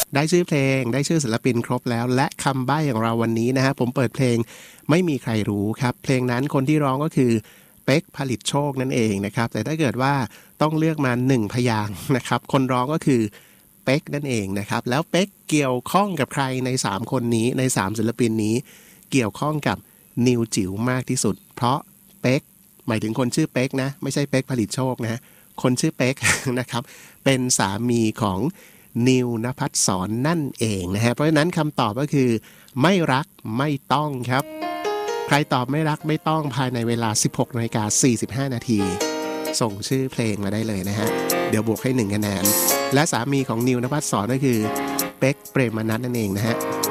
ได้ชื่อเพลงได้ชื่อศิลปินครบแล้วและคำใบ้ของเราวันนี้นะฮะผมเปิดเพลงไม่มีใครรู้ครับเพลงนั้นคนที่ร้องก็คือเป๊กผลิตโชคนั่นเองนะครับแต่ถ้าเกิดว่าต้องเลือกมา1พยางค์นะครับคนร้องก็คือเป๊กนั่นเองนะครับแล้วเป๊กเกี่ยวข้องกับใครใน3คนนี้ใน3ศิลปินนี้เกี่ยวข้องกับนิวจิ๋วมากที่สุดเพราะเป๊กหมายถึงคนชื่อเป๊กนะไม่ใช่เป๊กผลิตโชคนะคนชื่อเป๊ก นะครับเป็นสามีของนิวนภัสสรนั่นเองนะฮะเพราะฉะนั้นคำตอบก็คือไม่รักไม่ต้องครับใครตอบไม่รักไม่ต้องภายในเวลา 16:45 นาทีส่งชื่อเพลงมาได้เลยนะฮะเดี๋ยวบวกให้1คะแนนและสามีของนิวนภัสสรก็คือเป๊กเปรมนัสนั่นเองนะฮะ